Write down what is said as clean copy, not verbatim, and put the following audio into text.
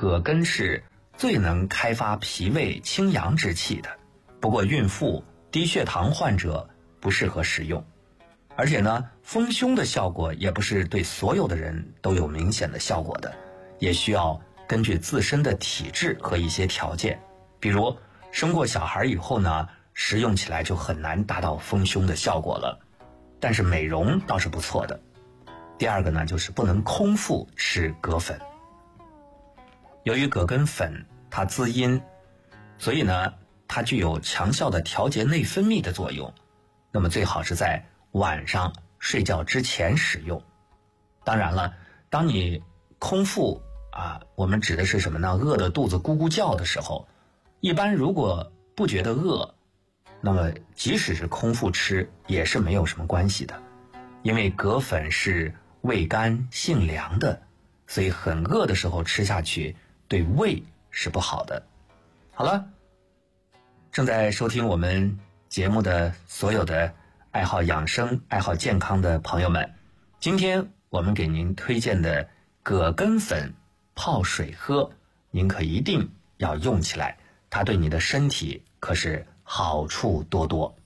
葛根是最能开发脾胃清阳之气的，不过孕妇、低血糖患者不适合食用。而且呢，丰胸的效果也不是对所有的人都有明显的效果的，也需要根据自身的体质和一些条件。比如生过小孩以后呢，食用起来就很难达到丰胸的效果了，但是美容倒是不错的。第二个呢，就是不能空腹吃葛粉。由于葛根粉它滋阴，所以呢，它具有强效的调节内分泌的作用。那么最好是在晚上睡觉之前使用。当然了，当你空腹我们指的是什么呢？饿得肚子咕咕叫的时候，一般如果不觉得饿，那么即使是空腹吃也是没有什么关系的，因为葛粉是味甘性凉的，所以很饿的时候吃下去对胃是不好的。好了，正在收听我们节目的所有的爱好养生、爱好健康的朋友们，今天我们给您推荐的葛根粉泡水喝，您可一定要用起来，它对你的身体可是好处多多。